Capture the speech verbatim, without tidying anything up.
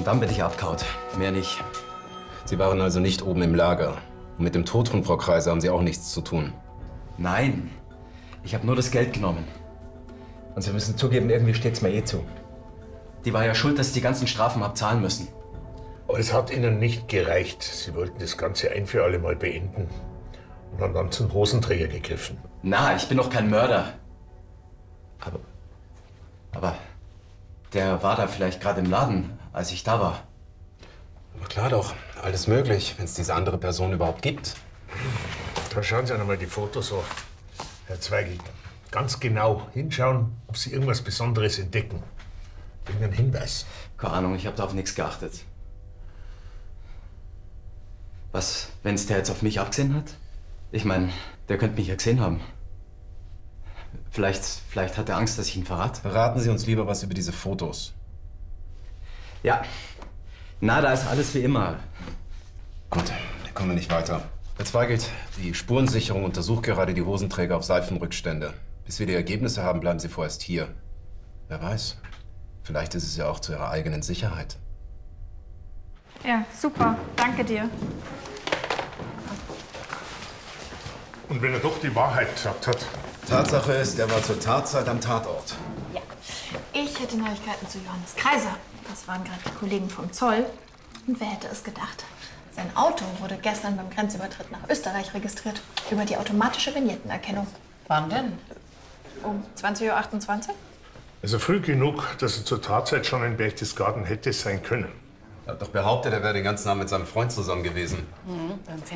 Und dann bin ich abgehauen. Mehr nicht. Sie waren also nicht oben im Lager. Und mit dem Tod von Frau Kreiser haben Sie auch nichts zu tun. Nein. Ich habe nur das Geld genommen. Und Sie müssen zugeben, irgendwie steht's mir eh zu. Die war ja schuld, dass ich die ganzen Strafen hab zahlen müssen. Aber es hat Ihnen nicht gereicht. Sie wollten das Ganze ein für alle Mal beenden und haben dann zum Hosenträger gegriffen. Na, ich bin doch kein Mörder. Aber Aber der war da vielleicht gerade im Laden, als ich da war. Aber klar doch, alles möglich, wenn es diese andere Person überhaupt gibt. Da schauen Sie einmal die Fotos an, Herr Zweigl. Ganz genau hinschauen, ob Sie irgendwas Besonderes entdecken. Irgendeinen Hinweis. Keine Ahnung, ich habe da auf nichts geachtet. Was, wenn's der jetzt auf mich abgesehen hat? Ich meine, der könnte mich ja gesehen haben. Vielleicht, vielleicht hat er Angst, dass ich ihn verrate. Verraten Sie uns lieber was über diese Fotos. Ja. Na, da ist alles wie immer. Gut, da kommen wir nicht weiter. Herr Zweigelt, die Spurensicherung untersucht gerade die Hosenträger auf Seifenrückstände. Bis wir die Ergebnisse haben, bleiben Sie vorerst hier. Wer weiß, vielleicht ist es ja auch zu Ihrer eigenen Sicherheit. Ja, super. Danke dir. Und wenn er doch die Wahrheit gesagt hat? Tatsache ist, er war zur Tatzeit am Tatort. Ja. Ich hätte Neuigkeiten zu Johannes Kreiser. Das waren gerade die Kollegen vom Zoll. Und wer hätte es gedacht? Sein Auto wurde gestern beim Grenzübertritt nach Österreich registriert. Über die automatische Vignettenerkennung. Wann denn? Um zwanzig Uhr achtundzwanzig? Also früh genug, dass er zur Tatzeit schon in Berchtesgaden hätte sein können. Er hat doch behauptet, er wäre den ganzen Abend mit seinem Freund zusammen gewesen. Mhm, beim